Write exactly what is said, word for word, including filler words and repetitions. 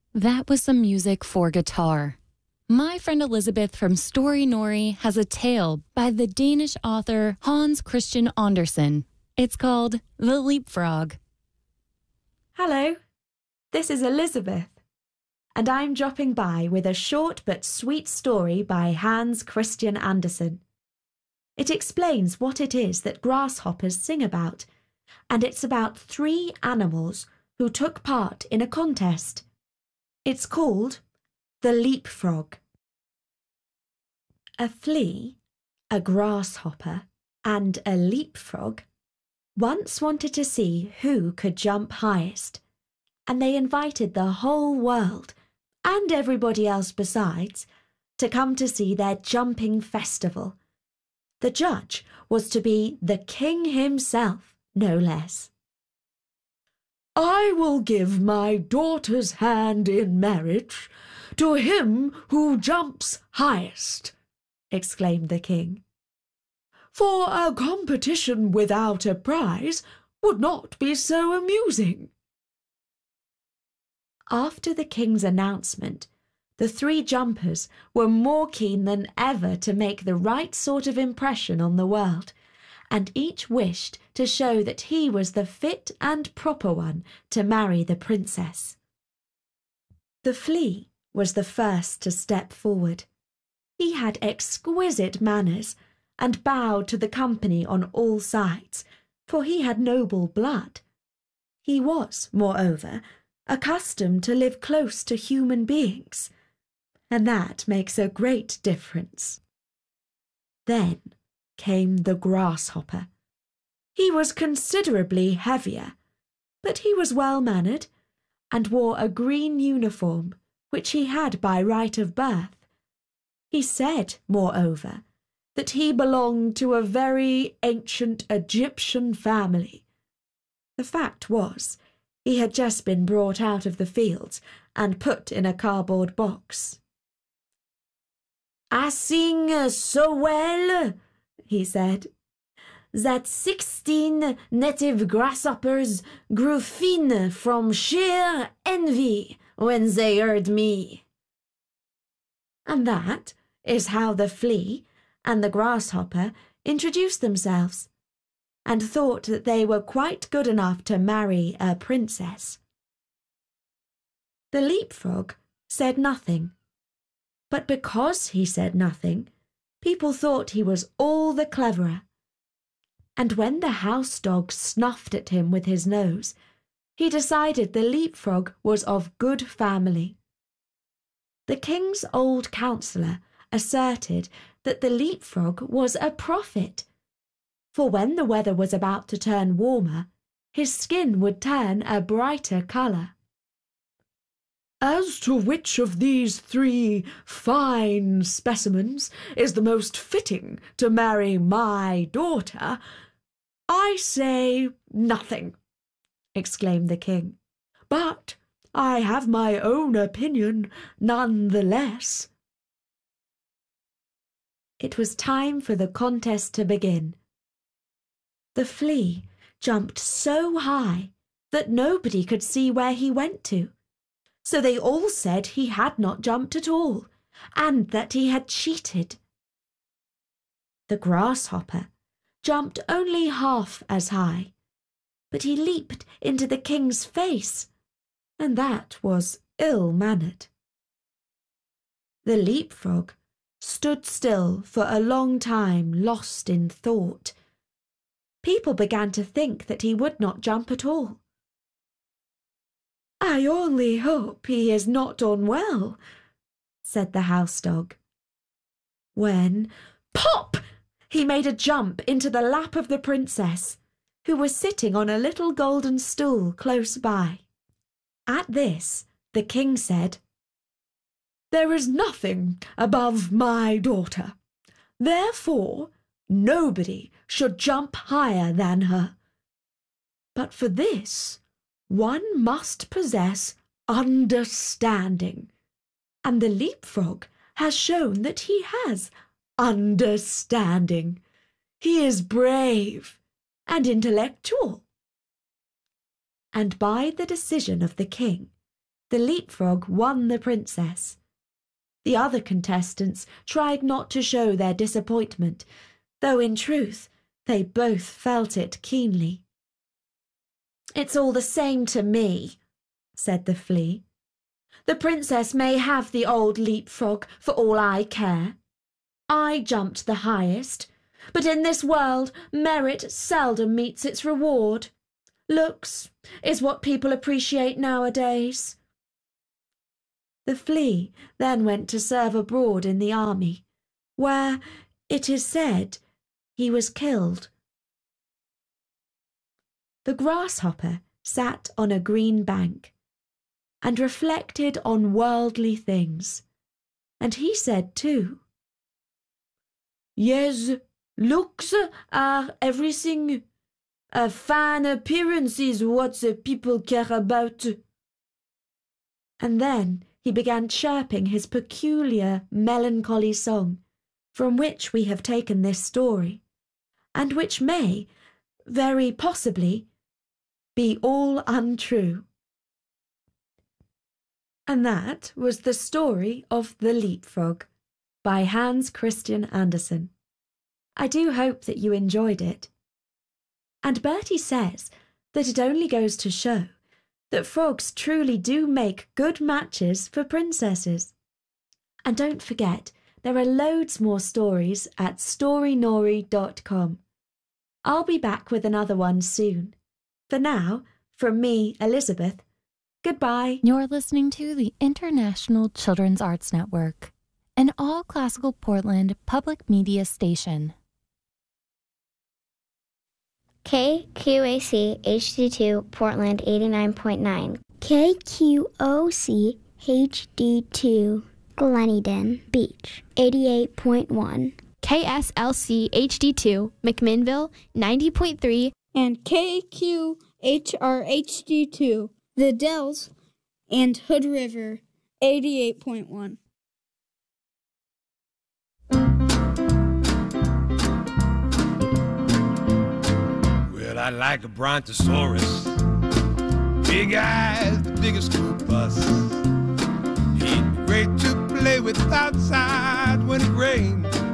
That was some music for guitar. My friend Elizabeth from Story Nori has a tale by the Danish author Hans Christian Andersen. It's called The Leapfrog. Hello, this is Elizabeth, and I'm dropping by with a short but sweet story by Hans Christian Andersen. It explains what it is that grasshoppers sing about, and it's about three animals who took part in a contest. It's called The Leapfrog. A flea, a grasshopper, and a leapfrog once wanted to see who could jump highest, and they invited the whole world, and everybody else besides, to come to see their jumping festival. The judge was to be the king himself, no less. "I will give my daughter's hand in marriage to him who jumps highest," exclaimed the king. "For a competition without a prize would not be so amusing." After the king's announcement, the three jumpers were more keen than ever to make the right sort of impression on the world, and each wished to show that he was the fit and proper one to marry the princess. The flea was the first to step forward. He had exquisite manners and bowed to the company on all sides, for he had noble blood. He was, moreover, accustomed to live close to human beings, and that makes a great difference. Then came the grasshopper. He was considerably heavier, but he was well-mannered, and wore a green uniform which he had by right of birth. He said, moreover, that he belonged to a very ancient Egyptian family. The fact was, he had just been brought out of the fields and put in a cardboard box. "I sing so well," he said, "that sixteen native grasshoppers grew thin from sheer envy when they heard me." And that is how the flea and the grasshopper introduced themselves, and thought that they were quite good enough to marry a princess. The leapfrog said nothing, but because he said nothing, people thought he was all the cleverer, and when the house dog snuffed at him with his nose, he decided the leapfrog was of good family. The king's old counsellor asserted that the leapfrog was a prophet, for when the weather was about to turn warmer, his skin would turn a brighter colour. "As to which of these three fine specimens is the most fitting to marry my daughter, I say nothing," exclaimed the king. "But I have my own opinion none the less." It was time for the contest to begin. The flea jumped so high that nobody could see where he went to, so they all said he had not jumped at all, and that he had cheated. The grasshopper jumped only half as high, but he leaped into the king's face, and that was ill-mannered. The leapfrog stood still for a long time, lost in thought. People began to think that he would not jump at all. "I only hope he is not unwell," said the house dog. When, pop! He made a jump into the lap of the princess, who was sitting on a little golden stool close by. At this, the king said, "There is nothing above my daughter. Therefore, nobody should jump higher than her. But for this, one must possess understanding, and the leapfrog has shown that he has understanding. He is brave and intellectual." And by the decision of the king, The leapfrog won the princess. The other contestants tried not to show their disappointment, though in truth they both felt it keenly. "It's all the same to me," said the flea. "The princess may have the old leapfrog for all I care. I jumped the highest, but in this world merit seldom meets its reward. Looks is what people appreciate nowadays." The flea then went to serve abroad in the army, where, it is said, he was killed. The grasshopper sat on a green bank and reflected on worldly things, and he said too, "Yes, looks are everything. A fine appearance is what the people care about." And then he began chirping his peculiar melancholy song, from which we have taken this story, and which may, very possibly, be all untrue. And that was the story of The Leapfrog by Hans Christian Andersen. I do hope that you enjoyed it. And Bertie says that it only goes to show that frogs truly do make good matches for princesses. And don't forget, there are loads more stories at storynori dot com. I'll be back with another one soon. For now, from me, Elizabeth, goodbye. You're listening to the International Children's Arts Network, an all-classical Portland public media station. K Q A C H D two Portland eighty-nine point nine. K Q O C H D two Gleneden Beach eighty-eight point one. K S L C H D two McMinnville ninety point three. And K Q H R H D two The Dells and Hood River eighty-eight point one. I like a brontosaurus, big eyes, the biggest school bus. He'd be great to play with outside when it rains.